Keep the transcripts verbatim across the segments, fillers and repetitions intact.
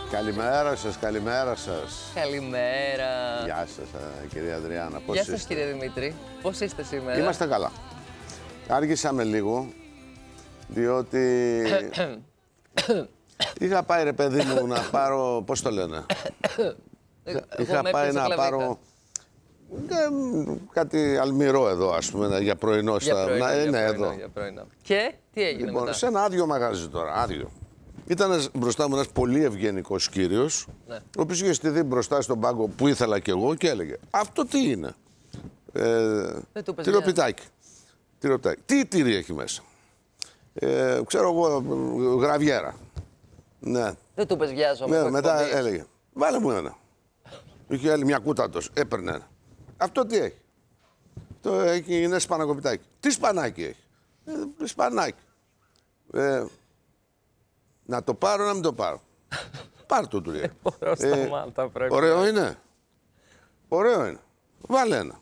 Καλημέρα σας, καλημέρα σας. Καλημέρα. Γεια σας, κυρία Αδριάννα. Πώς Γεια είστε? σας, κύριε Δημήτρη. Πώς είστε σήμερα? Είμαστε καλά. Άργησαμε λίγο, διότι είχα πάει, ρε παιδί μου, να πάρω, πώς το λένε, είχα πάει να πάρω κάτι αλμυρό εδώ, ας πούμε, για πρωινό. Για πρωινό, να για είναι πρωινό, εδώ. για πρωινό. Και τι έγινε Λοιπόν, μετά? σε ένα άδειο μαγαζί τώρα, άδειο. Ήταν μπροστά μου ένας πολύ ευγενικός κύριος, Ναι. ο οποίος είχε στηθεί μπροστά στον πάγκο που ήθελα κι εγώ και έλεγε «Αυτό τι είναι?» ε, Τυροπιτάκι. Τυροπιτάκι. Τι τυρί έχει μέσα? Ε, ξέρω εγώ, γραβιέρα. Ναι. Δεν του πες βιάζομαι. Ναι, από μετά εκπομπή. έλεγε «Βάλε μου ένα». Είχε άλλη μια κούτα τόσο, έπαιρνε ένα. Αυτό τι έχει? Το έχει, είναι σπανακοπιτάκι. Τι σπανάκι έχει? Ε, σπανάκι. Ε, να το πάρω, να μην το πάρω. Πάρ' το, του λέει. Ωραίο στα μάλτα πρέπει. Ωραίο είναι. Ωραίο είναι. Βάλε ένα.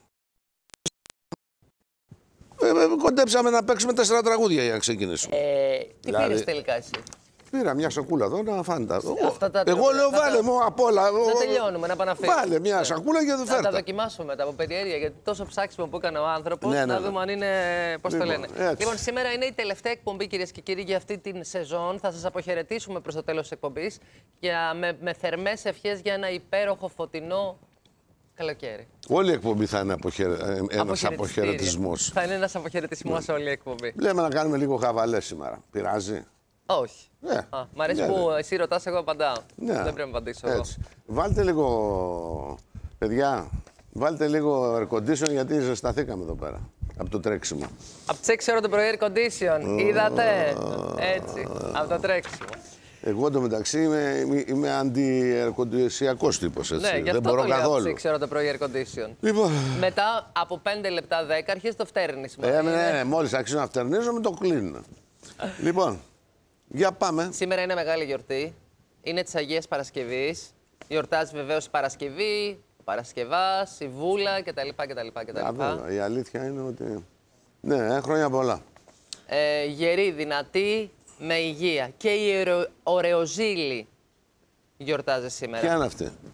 Ε, ε, κοντέψαμε να παίξουμε τέσσερα τραγούδια για να ξεκινήσουμε. Ε, τι Δηλαδή- πήρες τελικά εσύ? Πήρα μια σακούλα εδώ να φάνε τα. Εγώ, Αυτά τα- εγώ λέω αυτά βάλε τα- μου απ' όλα. Δεν τελειώνουμε, να παναφύγουμε. Βάλε μια σακούλα και δεν Θα τα φέρτα. δοκιμάσουμε μετά από περιέργεια, γιατί τόσο ψάξιμο που έκανε ο άνθρωπος, Ναι, ναι, να ναι. δούμε αν είναι. Πώς το Λοιπόν, λένε. έτσι. Λοιπόν, σήμερα είναι η τελευταία εκπομπή, κυρίες και κύριοι, για αυτή την σεζόν. Θα σας αποχαιρετήσουμε προς το τέλος της εκπομπής για, με, με θερμές ευχές για ένα υπέροχο φωτεινό καλοκαίρι. Όλη η εκπομπή θα είναι αποχαιρε... ε, ένας Αποχαιρετιστήρια. αποχαιρετισμός. Θα είναι ένας αποχαιρετισμός όλη η εκπομπή. Λέμε να κάνουμε λίγο χαβαλέ σήμερα. Πειράζει? Όχι. Ναι. Α, μ' αρέσει Ναι, που ναι. εσύ ρωτάς, εγώ απαντάω. Ναι. Δεν πρέπει να απαντήσω εγώ. Έτσι. Βάλτε λίγο, παιδιά, βάλτε λίγο air condition γιατί ζεσταθήκαμε εδώ πέρα. Από το τρέξιμο. Από τις έξι ώρα το πρωί air condition. Είδατε. Έτσι. Από το τρέξιμο. Εγώ εντωμεταξύ είμαι, είμαι, είμαι αντι-ερκοντισιακός τύπος, έτσι. Ναι, γι' Δεν αυτό μπορώ το λέω από τις καθόλου. έξι ώρα το πρωί air condition. Λοιπόν, Μετά από πέντε λεπτά δέκα αρχίζει το φτέρνισμα. ε, ναι, Είναι- ναι, μόλις αρχίσω να φτερνίζω με το κλείνω. Λοιπόν, για πάμε. Σήμερα είναι μεγάλη γιορτή. Είναι της Αγίας Παρασκευής. Γιορτάζει βεβαίως η Παρασκευή, ο Παρασκευάς, η Βούλα κτλ. κτλ, Α, κτλ. βέβαια, η αλήθεια είναι ότι... Ναι, ε, χρόνια πολλά. Ε, γερή, δυνατή, με υγεία. Και η Ωρε- Ωρεοζήλη γιορτάζει σήμερα. Ποια είναι αυτή?